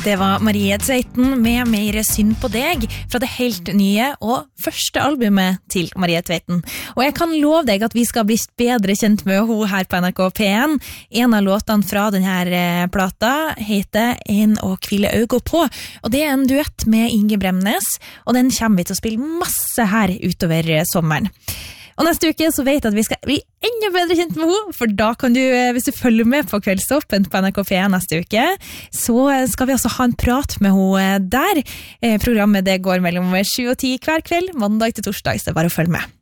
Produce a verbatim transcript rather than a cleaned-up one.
Det var Marie Tveiten med Mer synd på deg fra det helt nye og første albumet til Marie Tveiten. Og jeg kan love deg at vi skal bli bedre kjent med henne her på N R K P en. En av låtene fra denne plata heter En å hvile øynene på, og det er en duett med Inge Bremnes, og den kommer vi til å spille masse her utover sommeren. Og neste uke så vet jeg at vi skal bli enda bedre kjent med henne, for da kan du, hvis du følger med på Kveldstoppen på N R K P en neste uke, så skal vi også ha en prat med henne der. Programmet det går mellom sju og ti hver kveld, mandag til torsdag, så det er bare å følge med.